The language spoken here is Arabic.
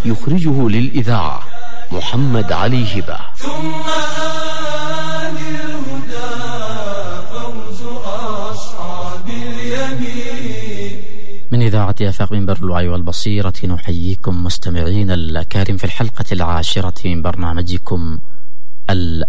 يخرجه للإذاعة محمد علي هبة. ثم آل الهدى فوز أصحاب اليمين. من إذاعة آفاق منبر الوعي والبصيرة نحييكم مستمعين الأكارم في الحلقة 10 من برنامجكم